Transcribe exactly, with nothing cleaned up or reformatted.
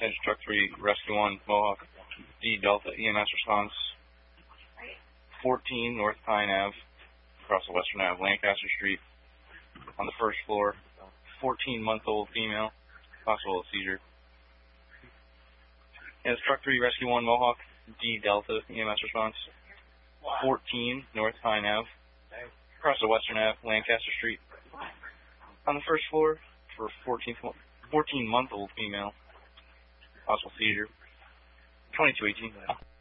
Edge Truck three, Rescue one, Mohawk, D Delta, E M S response, fourteen North Pine Ave, across the Western Ave, Lancaster Street, on the first floor, fourteen-month-old female, possible seizure. Edge Truck three, Rescue one, Mohawk, D Delta, E M S response, fourteen North Pine Ave, across the Western Ave, Lancaster Street, on the first floor, for fourteen-month-old female, possible seizure, twenty-two eighteen.